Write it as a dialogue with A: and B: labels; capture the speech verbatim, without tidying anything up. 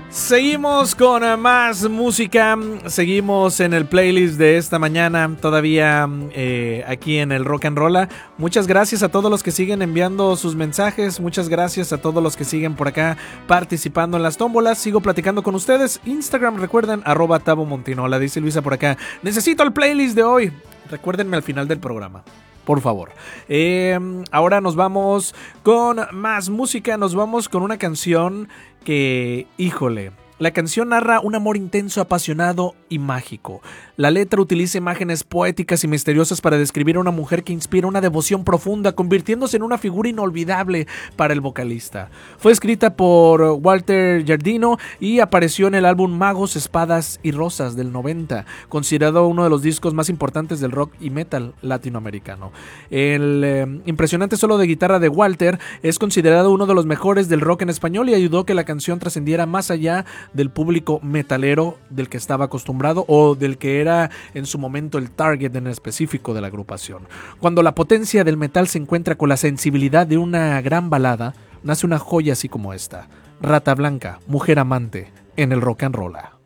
A: Seguimos con más música, seguimos en el playlist de esta mañana, todavía eh, aquí en el Rock and Roll. Muchas gracias a todos los que siguen enviando sus mensajes, muchas gracias a todos los que siguen por acá participando en las tómbolas. Sigo platicando con ustedes. Instagram, recuerden, arroba Tabo Montinola. Dice Luisa por acá, necesito el playlist de hoy. Recuérdenme al final del programa, por favor. Eh, ahora nos vamos con más música. Nos vamos con una canción que, híjole, la canción narra un amor intenso, apasionado y mágico. La letra utiliza imágenes poéticas y misteriosas para describir a una mujer que inspira una devoción profunda, convirtiéndose en una figura inolvidable para el vocalista. Fue escrita por Walter Giardino y apareció en el álbum Magos, Espadas y Rosas del noventa, considerado uno de los discos más importantes del rock y metal latinoamericano. El eh, impresionante solo de guitarra de Walter es considerado uno de los mejores del rock en español y ayudó a que la canción trascendiera más allá del público metalero del que estaba acostumbrado o del que era en su momento el target en específico de la agrupación. Cuando la potencia del metal se encuentra con la sensibilidad de una gran balada, nace una joya así como esta. Rata Blanca, Mujer Amante, en el Rock and Roll.